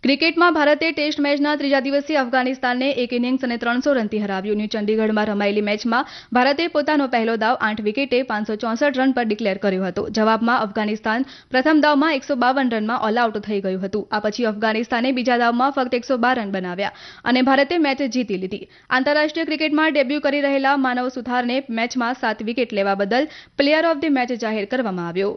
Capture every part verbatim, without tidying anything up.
ક્રિકેટમાં ભારતે ટેસ્ટ મેચના ત્રીજા દિવસે અફઘાનિસ્તાનને એક ઇનિંગ્સ અને ત્રણસો રનથી હરાવ્યું. ન્યૂ ચંડીગઢમાં રમાયેલી મેચમાં ભારતે પોતાનો પહેલો દાવ આઠ વિકેટે પાંચસો ચોસઠ રન પર ડિક્લેર કર્યો હતો. જવાબમાં અફઘાનિસ્તાન પ્રથમ દાવમાં એકસો બાવન રનમાં ઓલ આઉટ થઈ ગયું હતું. આ પછી અફઘાનિસ્તાને બીજા દાવમાં ફક્ત એકસો બાર રન બનાવ્યા અને ભારતે મેચ જીતી લીધી. આંતરરાષ્ટ્રીય ક્રિકેટમાં ડેબ્યુ કરી રહેલા માનવ સુથારને મેચમાં સાત વિકેટ લેવા બદલ પ્લેયર ઓફ ધી મેચ જાહેર કરવામાં આવ્યો.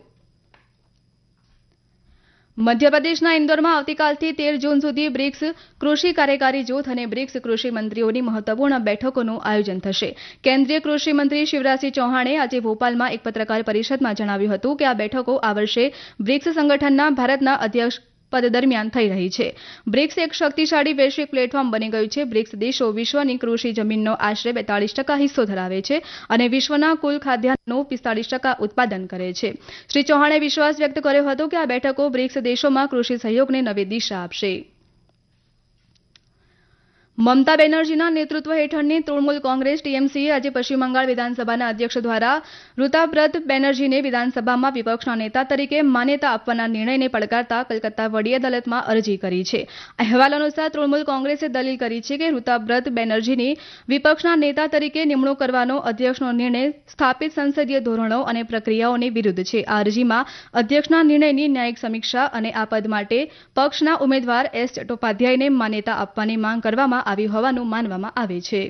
મધ્યપ્રદેશના ઇન્દોરમાં આવતીકાલથી તેર જૂન સુધી બ્રિક્સ કૃષિ કાર્યકારી જૂથ અને બ્રિક્સ કૃષિ મંત્રીઓની મહત્વપૂર્ણ બેઠકોનું આયોજન થશે. કેન્દ્રીય કૃષિ મંત્રી શિવરાજસિંહ ચૌહાણે આજે ભોપાલમાં એક પત્રકાર પરિષદમાં જણાવ્યું હતું કે આ બેઠકો આ વર્ષે બ્રિક્સ સંગઠનના ભારતના અધ્યક્ષ પદ દરમિયાન થઈ રહી છે. બ્રિક્સ એક શક્તિશાળી વૈશ્વિક પ્લેટફોર્મ બની ગયું છે. બ્રિક્સ દેશો વિશ્વની કૃષિ જમીનનો આશરે બેતાળીસ ટકા હિસ્સો ધરાવે છે અને વિશ્વના કુલ ખાદ્યાન્નનું પિસ્તાળીસ ટકા ઉત્પાદન કરે છે. શ્રી ચૌહાણે વિશ્વાસ વ્યક્ત કર્યો હતો કે આ બેઠકો બ્રિક્સ દેશોમાં કૃષિ સહયોગને નવી દિશા આપશે. મમતા બેનર્જીના નેતૃત્વ હેઠળની તૃણમૂલ કોંગ્રેસ ટીએમસીએ આજે પશ્ચિમ બંગાળ વિધાનસભાના અધ્યક્ષ દ્વારા ઋતાબ્રત બેનર્જીને વિધાનસભામાં વિપક્ષના નેતા તરીકે માન્યતા આપવાના નિર્ણયને પડકારતા કલકત્તા વડી અદાલતમાં અરજી કરી છે. અહેવાલ અનુસાર તૃણમૂલ કોંગ્રેસે દલીલ કરી છે કે ઋતાબ્રત બેનર્જીની વિપક્ષના નેતા તરીકે નિમણૂક કરવાનો અધ્યક્ષનો નિર્ણય સ્થાપિત સંસદીય ધોરણો અને પ્રક્રિયાઓની વિરુદ્ધ છે. આ અરજીમાં અધ્યક્ષના નિર્ણયની ન્યાયિક સમીક્ષા અને આ પદ માટે પક્ષના ઉમેદવાર એસ ચટ્ટોપાધ્યાયને માન્યતા આપવાની માંગ કરવામાં આવી હોવાનું માનવામાં આવે છે.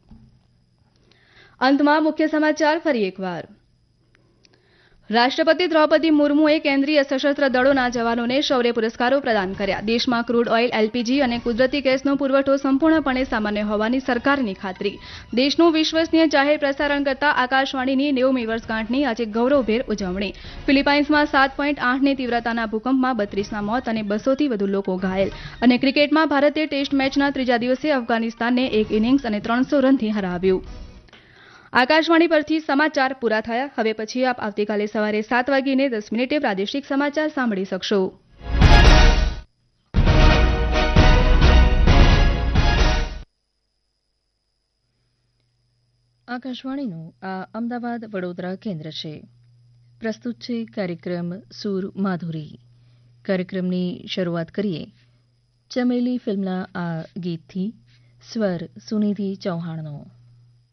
અંતમાં મુખ્ય સમાચાર ફરી એકવાર. રાષ્ટ્રપતિ દ્રૌપદી મુર્મુએ કેન્દ્રીય સશસ્ત્ર દળોના જવાનોને શૌર્ય પુરસ્કારો પ્રદાન કર્યા. દેશમાં ક્રૂડ ઓઇલ, એલપીજી અને કુદરતી ગેસનો પુરવઠો સંપૂર્ણપણે સામાન્ય હોવાની સરકારની ખાતરી. દેશનું વિશ્વસનીય જાહેર પ્રસારણ કરતા આકાશવાણીની નેવુમી વર્ષગાંઠની આજે ગૌરવભેર ઉજવણી. ફિલિપાઇન્સમાં સાત પોઈન્ટ આઠની તીવ્રતાના ભૂકંપમાં બત્રીસના મોત અને બસોથી વધુ લોકો ઘાયલ. અને ક્રિકેટમાં ભારતે ટેસ્ટ મેચના ત્રીજા દિવસે અફઘાનિસ્તાનને એક ઇનિંગ્સ અને ત્રણસો રનથી હરાવ્યું. આકાશવાણી પરથી સમાચાર પૂરા થયા. હવે પછી આપ આવતીકાલે સવારે સાત વાગીને દસ મિનિટે પ્રાદેશિક સમાચાર સાંભળી શકશો. આકાશવાણીનું આ અમદાવાદ વડોદરા કેન્દ્ર છે. પ્રસ્તુત છે કાર્યક્રમ સૂર માધુરી. કાર્યક્રમની શરૂઆત કરીએ ચમેલી ફિલ્મના આ ગીતથી. સ્વર સુનિધિ ચૌહાણનો.